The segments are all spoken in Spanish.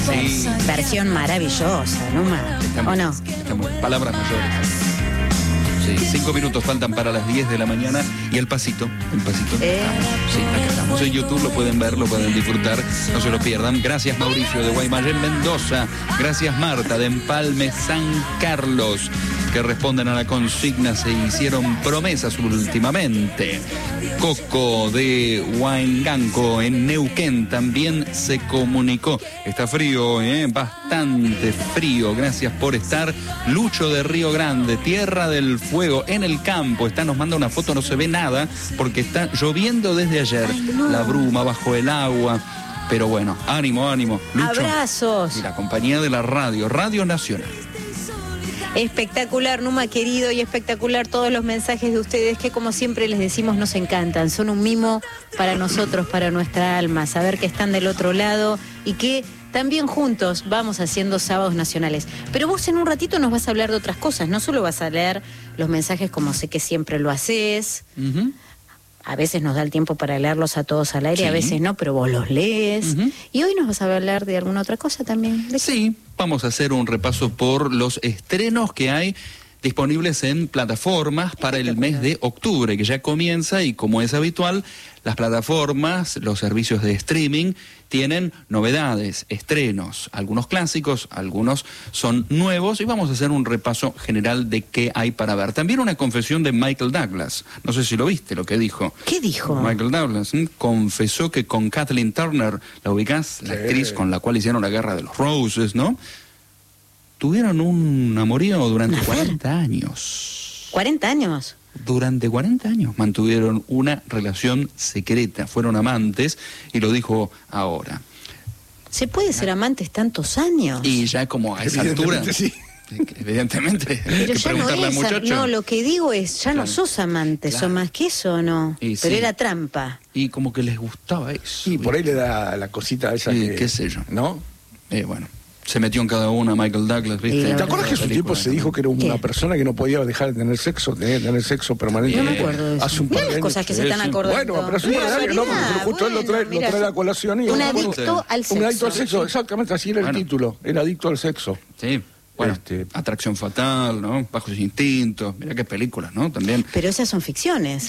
Sí. Versión maravillosa, ¿no? ¿O no? Estamos, palabras mayores. Sí, 5 minutos faltan para las 10 de la mañana y el pasito. Sí, acá estamos en YouTube, lo pueden ver, lo pueden disfrutar, no se lo pierdan. Gracias Mauricio de Guaymallén, Mendoza. Gracias Marta de Empalme, San Carlos, que responden a la consigna, se hicieron promesas últimamente. Coco de Huanganco, en Neuquén, también se comunicó. Está frío, bastante frío. Gracias por estar. Lucho de Río Grande, Tierra del Fuego, en el campo. Nos manda una foto, no se ve nada, porque está lloviendo desde ayer. Ay, no. La bruma bajo el agua. Pero bueno, ánimo, ánimo. Lucho, abrazos. y la compañía de la radio, Radio Nacional. Espectacular, Numa querido, y espectacular todos los mensajes de ustedes que, como siempre les decimos, nos encantan. Son un mimo para nosotros, para nuestra alma, saber que están del otro lado y que también juntos vamos haciendo sábados nacionales. Pero vos en un ratito nos vas a hablar de otras cosas, no solo vas a leer los mensajes como sé que siempre lo haces. A veces nos da el tiempo para leerlos a todos al aire, Sí. A veces no, pero vos los lees. Y hoy nos vas a hablar de alguna otra cosa también. Sí, vamos a hacer un repaso por los estrenos que hay disponibles en plataformas para el mes de octubre, que ya comienza, y como es habitual, las plataformas, los servicios de streaming tienen novedades, estrenos, algunos clásicos, algunos son nuevos, y vamos a hacer un repaso general de qué hay para ver. También una confesión de Michael Douglas, no sé si lo viste, lo que dijo. ¿Qué dijo? Michael Douglas confesó que con Kathleen Turner, ¿la ubicás? La actriz con la cual hicieron la Guerra de los Roses, ¿no? Tuvieron un amorío durante 40 años. ¿40 años? Durante 40 años mantuvieron una relación secreta, fueron amantes, y lo dijo ahora. ¿Se puede ser amantes tantos años? Y ya como a esa altura, Sí. evidentemente, hay Pero que ya no preguntarle al es, muchacho. no, lo que digo es, ya no Claro. sos amante, Claro. sos más que eso, ¿no? Y Pero sí. era trampa. Y como que les gustaba eso. Y por ahí le da la cosita esa Sí, que... qué sé yo. ¿No? Bueno, se metió en cada una Michael Douglas, ¿viste? Y la ¿Te verdad acuerdas que hace un tiempo se dijo que era una ¿Qué? persona que no podía dejar de tener sexo, tener sexo permanente? No me acuerdo de eso. Hace un par Mirá de las años. cosas que se sí, están sí. acordando. Bueno, pero hace un par de años, no, porque justo él lo trae Mira, a la colación. Y un yo- adicto al sexo. Un adicto al sexo, exactamente, así era el Bueno. título. Era adicto al sexo. Sí, bueno, Este- Atracción Fatal, ¿no? Bajos Instintos, mira qué películas, ¿no? También. Pero esas son ficciones.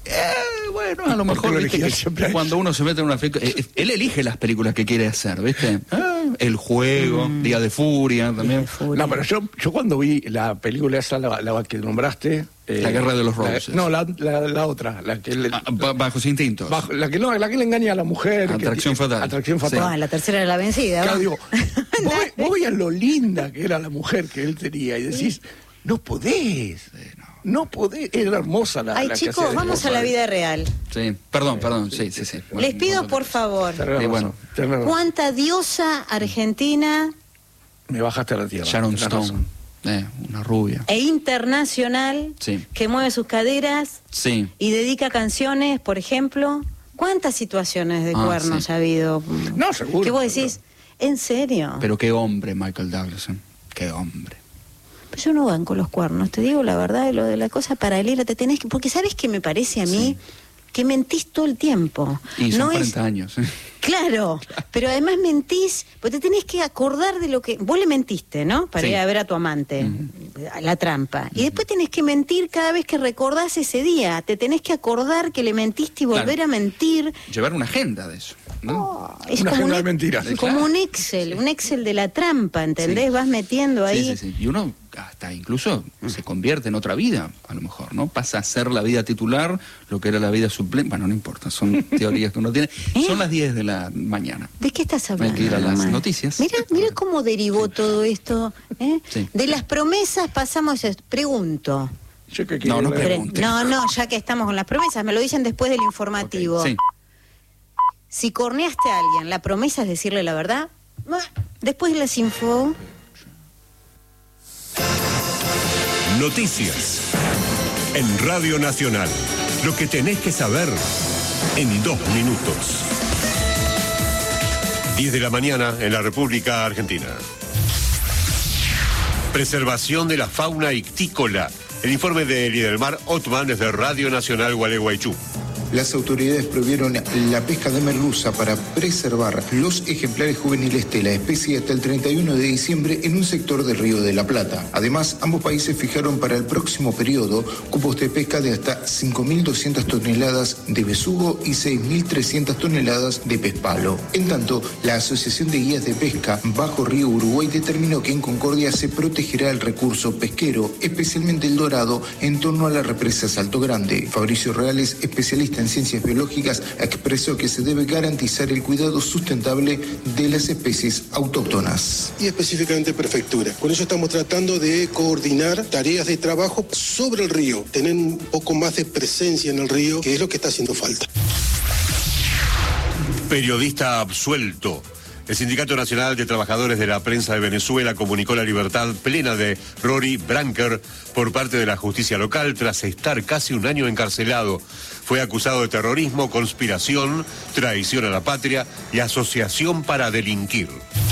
Bueno, a lo ¿Por qué mejor lo viste elegía que siempre a cuando uno se mete en una película, él elige las películas que quiere hacer, ¿viste? El Juego, Día de Furia también. No, pero yo cuando vi la película esa, la que nombraste... La Guerra de los Roses. No, la otra, la que... Bajos Instintos. la que le engaña a la mujer. Atracción Fatal. Atracción Fatal. Ah, la tercera era la vencida. Claro, ¿no? digo, vos veías lo linda que era la mujer que él tenía y decís, no podés, no podés, era hermosa la Ay, la que hacía chicos, de vamos esposa a la de él. vida real. Sí, perdón, sí. Les pido, por favor, Tenés razón, bueno. tenés razón. ¿cuánta diosa argentina Me bajaste a la tierra. Sharon tenés Stone, razón. una rubia. e internacional Sí. que mueve sus caderas Sí. y dedica canciones, por ejemplo? ¿Cuántas situaciones de cuernos sí. ha habido? No, seguro. Que vos decís, ¿en serio? Pero qué hombre Michael Douglas, qué hombre. Yo no banco los cuernos, te digo la verdad, lo de la cosa paralela, te tenés que... Porque ¿sabes qué me parece a mí? Que mentís todo el tiempo. Y son No 40 años. Claro, pero además mentís, porque te tenés que acordar de lo que... Vos le mentiste, ¿no? Para Sí. ir a ver a tu amante, a la trampa. Y después tenés que mentir cada vez que recordás ese día. Te tenés que acordar que le mentiste y volver Claro. a mentir. Llevar una agenda de eso, ¿no? Es Una como agenda un, de mentiras. como Claro. un Excel de la trampa, ¿entendés? Sí. Vas metiendo ahí... Sí. Y uno hasta incluso se convierte en otra vida, a lo mejor, ¿no? Pasa a ser la vida titular, lo que era la vida suplente. Bueno, no importa, son teorías que uno tiene. Son las 10 de la mañana. ¿De qué estás hablando? Hay que ir a las Román? noticias. Mira cómo derivó todo esto. ¿Eh? Sí. De las promesas pasamos a... Pregunto. Yo que No, no quiero- pregunte. No, ya que estamos con las promesas, me lo dicen después del informativo. Sí. Si corneaste a alguien, ¿la promesa es decirle la verdad? Después de las info... Noticias. En Radio Nacional. Lo que tenés que saber en 2 minutos. 10 de la mañana en la República Argentina. Preservación de la fauna ictícola. El informe de Lidelmar Otman desde Radio Nacional Gualeguaychú. las autoridades prohibieron la pesca de merluza para preservar los ejemplares juveniles de la especie hasta el 31 de diciembre en un sector del Río de la Plata. Además, ambos países fijaron para el próximo periodo cupos de pesca de hasta 5.200 toneladas de besugo y 6.300 toneladas de pez palo. En tanto, la Asociación de Guías de Pesca Bajo Río Uruguay determinó que en Concordia se protegerá el recurso pesquero, especialmente el dorado, en torno a la represa Salto Grande. Fabricio Reales, especialista en ciencias biológicas, expresó que se debe garantizar el cuidado sustentable de las especies autóctonas. Y específicamente prefectura. Con eso estamos tratando de coordinar tareas de trabajo sobre el río, tener un poco más de presencia en el río, que es lo que está haciendo falta. Periodista absuelto. El Sindicato Nacional de Trabajadores de la Prensa de Venezuela comunicó la libertad plena de Rory Branker por parte de la justicia local tras estar casi un año encarcelado. Fue acusado de terrorismo, conspiración, traición a la patria y asociación para delinquir.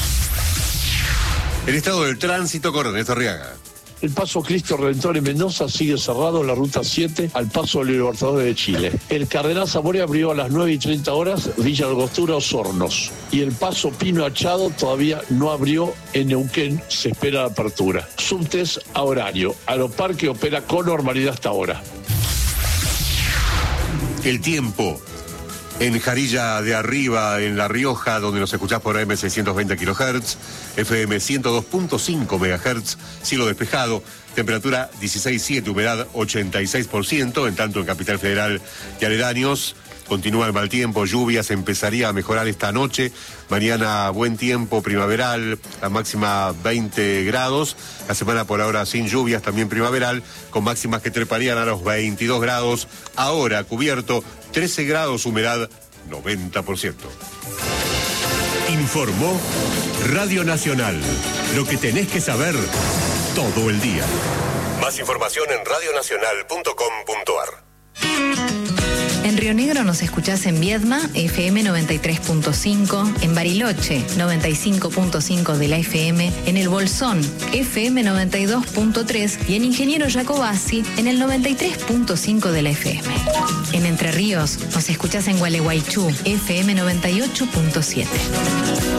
El estado del tránsito con Ernesto Arriaga. El paso Cristo Redentor en Mendoza sigue cerrado en la ruta 7 al paso de los Libertadores de Chile. El Cardenal Zamora abrió a las 9:30 horas Villa Angostura, Osornos. Y el paso Pino Achado todavía no abrió en Neuquén, se espera la apertura. Subtes a horario. Aeroparque opera con normalidad hasta ahora. El tiempo. En Jarilla de Arriba, en La Rioja, donde nos escuchás por AM 620 kHz, FM 102.5 MHz, cielo despejado, temperatura 16,7, humedad 86%, en tanto en Capital Federal y aledaños. Continúa el mal tiempo, lluvias, empezaría a mejorar esta noche. Mañana buen tiempo primaveral, la máxima 20 grados. La semana por ahora sin lluvias, también primaveral, con máximas que treparían a los 22 grados. Ahora cubierto, 13 grados, humedad 90%. Informó Radio Nacional. Lo que tenés que saber todo el día. Más información en radionacional.com.ar. En Río Negro nos escuchás en Viedma, FM 93.5, en Bariloche, 95.5 de la FM, en El Bolsón, FM 92.3 y en Ingeniero Jacobasi, en el 93.5 de la FM. En Entre Ríos nos escuchás en Gualeguaychú, FM 98.7.